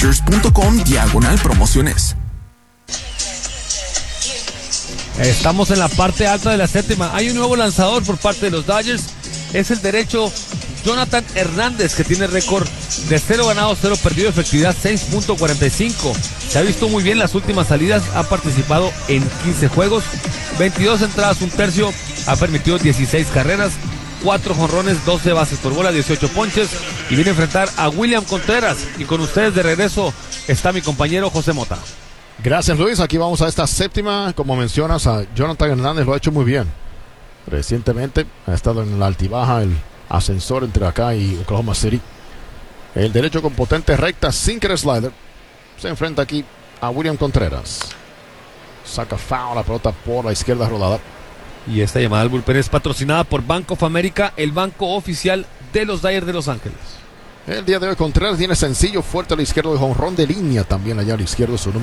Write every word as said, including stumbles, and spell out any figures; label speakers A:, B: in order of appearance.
A: dodgers.com diagonal promociones.
B: Estamos en la parte alta de la séptima. Hay un nuevo lanzador por parte de los Dodgers. Es el derecho Jonathan Hernández, que tiene récord de cero ganados, cero perdido, efectividad seis punto cuarenta y cinco. Se ha visto muy bien las últimas salidas, ha participado en quince juegos, veintidós entradas, un tercio, ha permitido dieciséis carreras, cuatro jonrones, doce bases por bola, dieciocho ponches, y viene a enfrentar a William Contreras. Y con ustedes de regreso está mi compañero José Mota.
C: Gracias, Luis. Aquí vamos a esta séptima. Como mencionas, a Jonathan Hernández lo ha hecho muy bien. Recientemente ha estado en la altibaja, el ascensor entre acá y Oklahoma City. El derecho con potente recta, sinker slider. Se enfrenta aquí a William Contreras. Saca foul, la pelota por la izquierda rodada.
B: Y esta llamada al bullpen es patrocinada por Bank of America, el banco oficial de los Dodgers de Los Ángeles.
C: El día de hoy Contreras tiene sencillo, fuerte a la izquierda, de jonrón de línea también allá a la izquierda, su número